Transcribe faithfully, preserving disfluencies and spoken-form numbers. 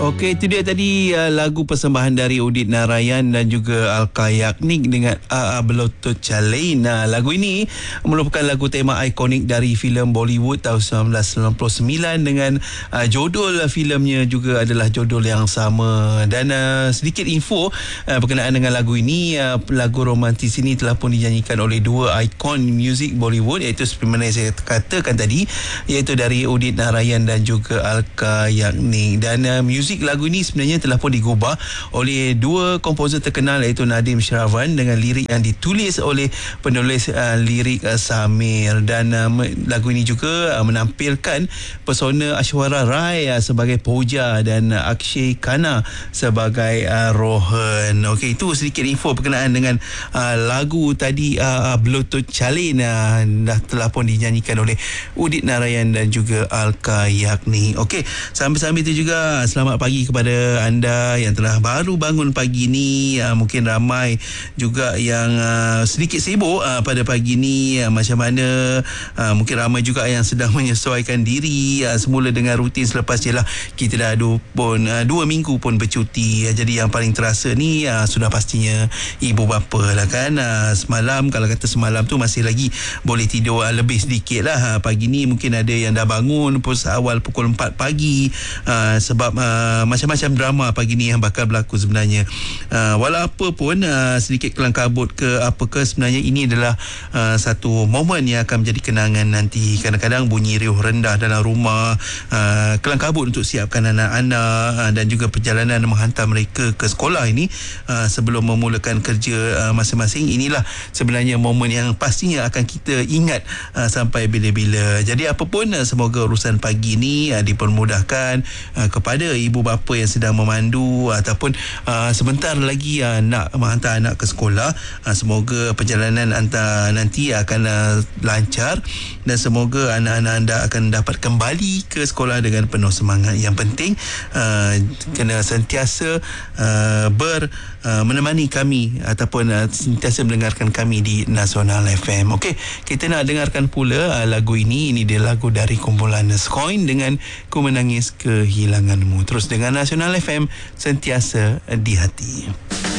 Okey, itu dia tadi uh, lagu persembahan dari Udit Narayan dan juga Alka Yagnik dengan Aa Belotto Chalain. Nah, lagu ini merupakan lagu tema ikonik dari filem Bollywood tahun seribu sembilan ratus sembilan puluh sembilan dengan uh, judul filmnya juga adalah judul yang sama. Dan uh, sedikit info uh, berkenaan dengan lagu ini, uh, lagu romantis ini telah pun dinyanyikan oleh dua ikon muzik Bollywood, iaitu seperti mana saya katakan tadi, iaitu dari Udit Narayan dan juga Alka Yagnik. Dan uh, muzik lagu ini sebenarnya telah pun digubah oleh dua komposer terkenal, iaitu Nadim Shravan dengan lirik yang ditulis oleh penulis uh, lirik uh, Samir. Dan uh, lagu ini juga uh, menampilkan persona Aishwarya Rai uh, sebagai Pooja dan uh, Akshay Khanna sebagai uh, Rohan. Okey, itu sedikit info berkenaan dengan uh, lagu tadi, uh, Belotto Chalain, uh, dah telah pun dinyanyikan oleh Udit Narayan dan juga Alka Yagnik. Okey, sambil-sambil itu juga selamat pagi kepada anda yang telah baru bangun pagi ni. Uh, mungkin ramai juga yang uh, sedikit sibuk uh, pada pagi ni. Uh, macam mana uh, mungkin ramai juga yang sedang menyesuaikan diri uh, semula dengan rutin selepas je lah kita dah dua, pun, uh, dua minggu pun bercuti. Uh, jadi yang paling terasa ni uh, sudah pastinya ibu bapa lah kan. Uh, semalam, kalau kata semalam tu masih lagi boleh tidur uh, lebih sedikit lah. Uh, pagi ni mungkin ada yang dah bangun pun awal pukul empat pagi uh, sebab uh, Uh, macam-macam drama pagi ni yang bakal berlaku sebenarnya. Uh, walau apa pun uh, sedikit kelang kabut ke apa ke, sebenarnya ini adalah uh, satu momen yang akan menjadi kenangan nanti. Kadang-kadang bunyi riuh rendah dalam rumah, uh, kelang kabut untuk siapkan anak-anak uh, dan juga perjalanan menghantar mereka ke sekolah ini uh, sebelum memulakan kerja uh, masing-masing. Inilah sebenarnya momen yang pastinya akan kita ingat uh, sampai bila-bila. Jadi apapun, uh, semoga urusan pagi ni uh, dipermudahkan uh, kepada ibu bapa yang sedang memandu ataupun uh, sebentar lagi uh, nak menghantar anak ke sekolah. Uh, semoga perjalanan anda nanti akan uh, lancar dan semoga anak-anak anda akan dapat kembali ke sekolah dengan penuh semangat. Yang penting uh, kena sentiasa uh, ber uh, menemani kami ataupun uh, sentiasa mendengarkan kami di Nasional F M. Okey, kita nak dengarkan pula uh, lagu ini. Ini dia lagu dari kumpulan Skoin dengan Ku Menangis Kehilanganmu. Terus dengan Nasional F M, sentiasa di hati.